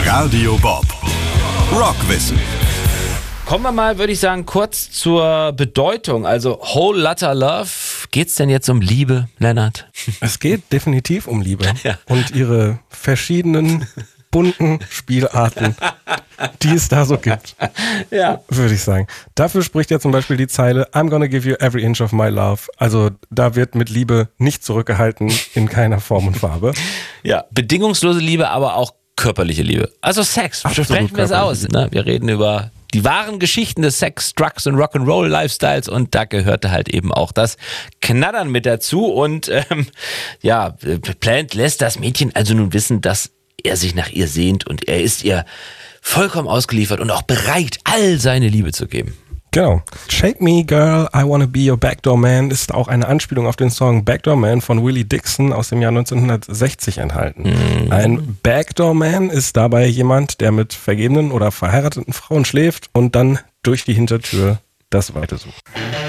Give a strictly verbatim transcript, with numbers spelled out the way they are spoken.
Radio Bob. Rockwissen. Kommen wir mal, würde ich sagen, kurz zur Bedeutung. Also Whole Lotta Love. Geht's denn jetzt um Liebe, Lennart? Es geht definitiv um Liebe ja. und ihre verschiedenen bunten Spielarten, die es da so gibt, ja. würde ich sagen. Dafür spricht ja zum Beispiel die Zeile I'm gonna give you every inch of my love. Also da wird mit Liebe nicht zurückgehalten, in keiner Form und Farbe. Ja, bedingungslose Liebe, aber auch körperliche Liebe. Also Sex, Absolut sprechen wir es aus. Ne? Wir reden über die wahren Geschichten des Sex, Drugs und Rock'n'Roll-Lifestyles und da gehörte halt eben auch das Knattern mit dazu. Und ähm, ja, Plant lässt das Mädchen also nun wissen, dass er sich nach ihr sehnt und er ist ihr vollkommen ausgeliefert und auch bereit, all seine Liebe zu geben. Genau. Shake Me Girl, I Wanna Be Your Backdoor Man ist auch eine Anspielung auf den Song Backdoor Man von Willie Dixon aus dem Jahr neunzehnhundertsechzig enthalten. Mhm. Ein Backdoor Man ist dabei jemand, der mit vergebenen oder verheirateten Frauen schläft und dann durch die Hintertür das Weite sucht.